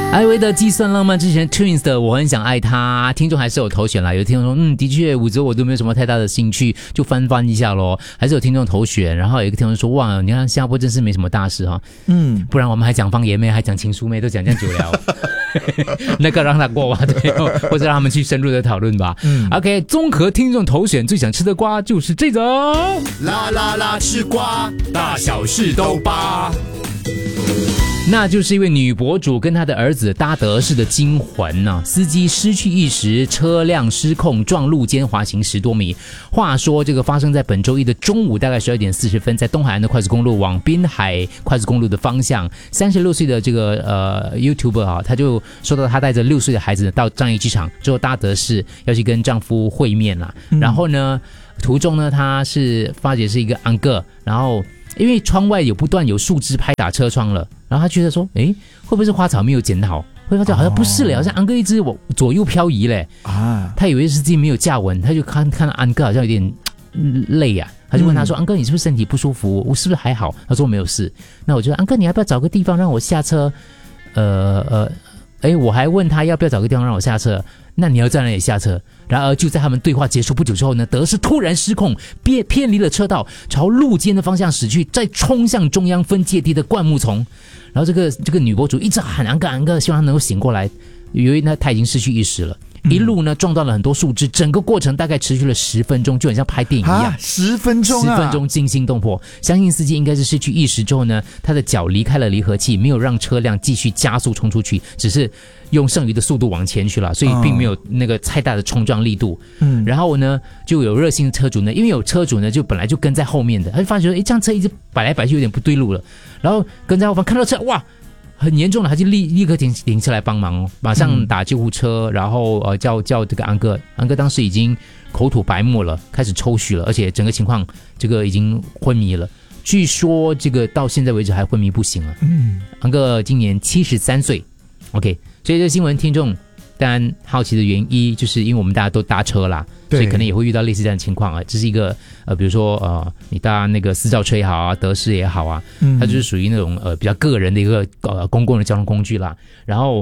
艾薇的计算浪漫之前 Twins 的我很想爱他，听众还是有投选啦。有听众说的确武则我都没有什么太大的兴趣，就翻一下咯。还是有听众投选，然后有一个听众说哇，你看新加坡真是没什么大事哈。不然我们还讲方言妹，还讲情书妹，都讲这样久了。那个让他过吧，对，或者让他们去深入的讨论吧。OK， 综合听众投选最想吃的瓜就是这种。 啦啦啦，吃瓜，大小事都扒。 那就是一位女博主跟她的儿子搭德士的惊魂呢、司机失去意识，车辆失控撞路肩滑行10多米。话说这个发生在本周一的中午，大概12点40分，在东海岸的快速公路往滨海快速公路的方向，36岁的这个YouTuber 啊，他就说到他带着6岁的孩子到樟宜机场之后搭德士要去跟丈夫会面啦。然后呢，途中呢，他是发觉是一个安哥，然后因为窗外不断有树枝拍打车窗了，然后他觉得说，诶，会不会是花草没有剪好？会发觉好像不是嘞，好像安哥一直左右漂移嘞。他以为是自己没有驾稳，他就看到安哥好像有点累啊，他就问他说，安哥你是不是身体不舒服？我是不是还好？他说没有事。那我就说，安哥你要不要找个地方让我下车？我还问他要不要找个地方让我下车，那你要在哪里下车？然而就在他们对话结束不久之后呢，德士突然失控，偏离了车道，朝路肩的方向驶去，再冲向中央分界地的灌木丛。然后这个女博主一直喊安哥，希望他能够醒过来，因为他已经失去意识了。一路呢撞到了很多树枝，整个过程大概持续了10分钟，就很像拍电影一样。 10分钟啊！10 分钟惊心动魄。相信司机应该是失去意识之后呢，他的脚离开了离合器，没有让车辆继续加速冲出去，只是用剩余的速度往前去了，所以并没有那个太大的冲撞力度。然后呢，就有热心的车主呢，因为有车主呢就本来就跟在后面的，他就发觉说，这样车一直摆来摆去有点不对路了，然后跟在后方看到车，哇！很严重了，他就立刻停下来帮忙哦，马上打救护车，然后叫这个安哥当时已经口吐白沫了，开始抽搐了，而且整个情况这个已经昏迷了，据说这个到现在为止还昏迷不醒了。安哥今年73岁 ，OK， 所以这个新闻听众当然好奇的原因就是因为我们大家都搭车啦，所以可能也会遇到类似这样的情况啊。这是一个比如说你搭那个私造车也好啊，德士也好啊，它就是属于那种比较个人的一个公共的交通工具啦。然后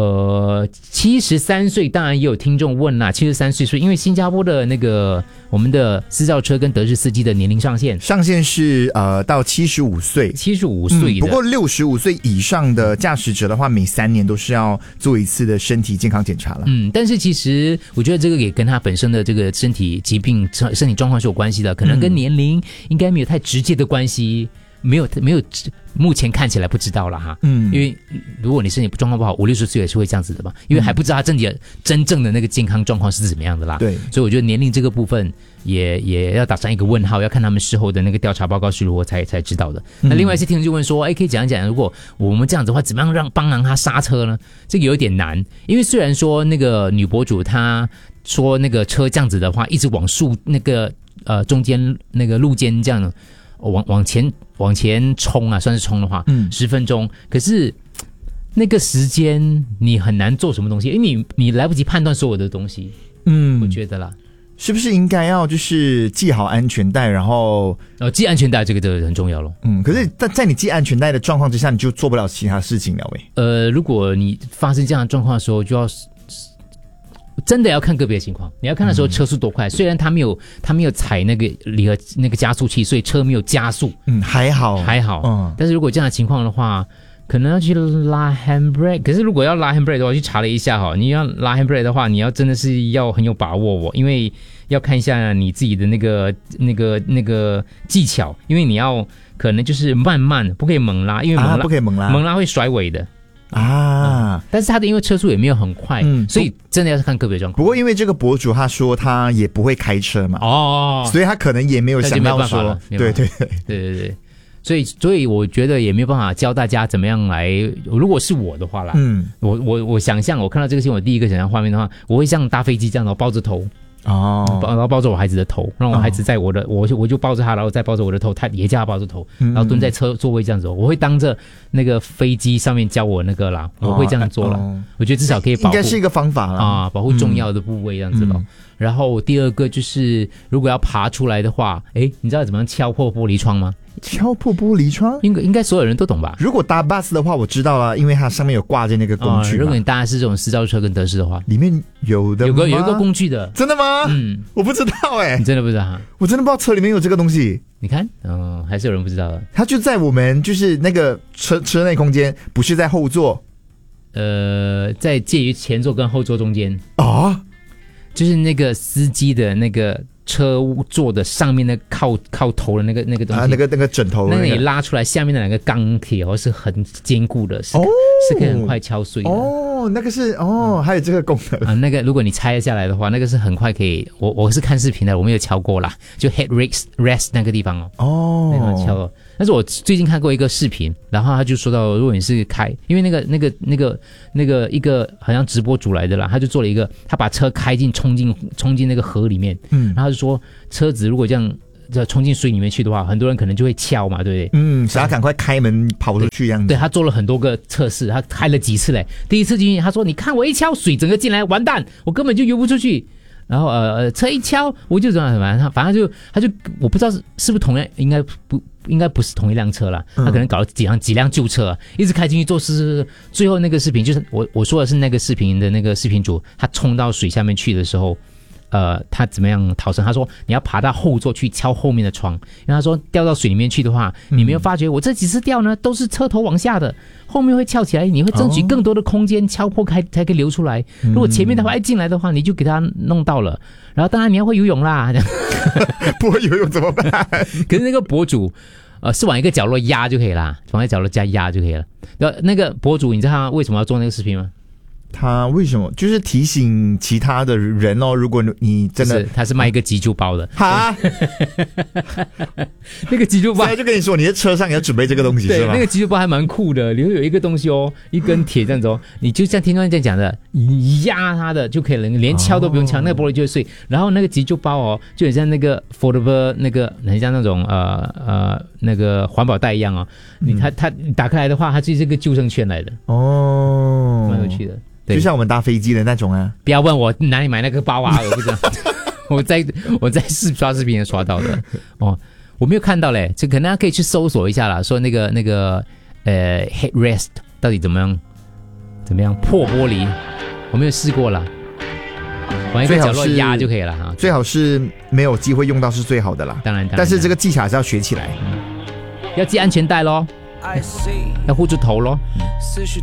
73岁，当然也有听众问啦，73岁是因为新加坡的那个我们的私造车跟德士司机的年龄上限是到75岁 ，75岁的。 不过65岁以上的驾驶者的话，每3年都是要做一次的身体健康检查了。 但是其实我觉得这个也跟他本身的这个身体疾病、身体状况是有关系的，可能跟年龄应该没有太直接的关系。没有，目前看起来不知道了哈。因为如果你身体状况不好，50-60岁也是会这样子的嘛，因为还不知道他真正的那个健康状况是怎么样的啦。对，所以我觉得年龄这个部分也要打上一个问号，要看他们事后的那个调查报告是如何才知道的。那另外一些听众就问说，可以讲一讲，如果我们这样子的话，怎么样帮忙他刹车呢？这个有点难，因为虽然说那个女博主她说那个车这样子的话，一直往树那个中间那个路肩这样往前冲啊，算是冲的话，10分钟。可是那个时间你很难做什么东西，因为你来不及判断所有的东西。我觉得啦， 是不是应该要就是系好安全带，然后系安全带这个很重要咯。 可是在你系安全带的状况之下，你就做不了其他事情了喂。 如果你发生这样的状况的时候，就要真的要看个别情况，你要看的时候车速多快。虽然他没有踩那个离合那个加速器，所以车没有加速， 还好。 但是如果这样的情况的话，可能要去拉 handbrake。可是如果要拉 handbrake 的话，我去查了一下哈，你要拉 handbrake 的话，你要真的是要很有把握因为要看一下你自己的那个技巧，因为你要可能就是慢慢，不可以猛拉，因为不可以猛拉会甩尾的。但是他的因为车速也没有很快，所以真的要看个别状况。 不过因为这个博主他说他也不会开车嘛，所以他可能也没有想到说， 对，所以我觉得也没有办法教大家怎么样来。如果是我的话啦，我想象我看到这个新闻，我第一个想象画面的话，我会像搭飞机这样的抱着头。然后抱着我孩子的头，让我孩子在我就抱着他，然后再抱着我的头，他也叫他抱着头，然后蹲在座位这样子。我会当着那个飞机上面教我那个啦，我会这样做啦。我觉得至少可以保护， 应该是一个方法啦保护重要的部位这样子咯。然后第二个就是，如果要爬出来的话，你知道怎么样敲破玻璃窗吗？ 敲破玻璃窗， 应该所有人都懂吧？ 如果搭 bus 的话，我知道了，因为它上面有挂着那个工具嘛。 如果你搭的是这种私造车跟德士的话， 里面有的有一个工具的， 真的吗？我不知道你真的不知道哈？ 我真的不知道车里面有这个东西。 你看，还是有人不知道的。 它就在我们就是那个车内空间，不是在后座， 在介于前座跟后座中间啊， 就是那个司机的那个车座的上面那靠头的那个东西啊，那个枕头， 那个你拉出来，下面的两个钢铁是很坚固的，是可以很快敲碎的。 那个是还有这个功能啊。那个如果你拆下来的话，那个是很快可以。我是看视频的，我没有敲过啦，就 headrest 那个地方那地方敲了。但是我最近看过一个视频，然后他就说到，如果你是因为那个一个好像直播主来的啦，他就做了一个，他把车开进冲进那个河里面，然后他就说车子如果这样冲进水里面去的话，很多人可能就会敲嘛，对不对？想要赶快开门跑出去这样子。 对，他做了很多个测试，他开了几次嘞。第一次进去，他说：“你看我一敲，水整个进来，完蛋，我根本就游不出去。”然后车一敲，我就怎么，反正他就我不知道是不是同样，应该不是同一辆车啦，他可能搞了几辆旧车，一直开进去做事，最后那个视频就是我说的是那个视频的那个视频主，他冲到水下面去的时候。他怎么样逃生？他说你要爬到后座去敲后面的窗，因为他说掉到水里面去的话，你没有发觉我这几次掉呢都是车头往下的，后面会翘起来，你会争取更多的空间，敲破开才可以流出来。如果前面的话一进来的话，你就给他弄到了。然后当然你要会游泳啦， 不会游泳怎么办？ 可是那个博主是往一个角落压就可以啦，往一个角落加压就可以了。然后那个博主你知道他为什么要做那个视频吗？ 他为什么就是提醒其他的人如果你真的他是卖一个急救包的哈那个急救包现在就跟你说你在车上也要准备这个东西是吗？ 那个急救包还蛮酷的，里面有一个东西一根铁这样子你就像听众这样讲的，压它的就可以了，连敲都不用敲，那个玻璃就会碎。然后那个急救包就很像那个 foldable 那个很像那种那个环保袋一样它打开来的话，它就是一个救生圈来的蛮有趣的。 就像我们搭飞机的那种啊！ 不要问我哪里买那个包我不知道。我在刷视频也刷到的我没有看到嘞，这可能大家可以去搜索一下啦，说那个headrest 到底怎么样破玻璃，我没有试过啦，往一个角落压就可以了哈。 最好是没有机会用到是最好的啦， 当然但是这个技巧还是要学起来， 要系安全带咯，要护住头咯。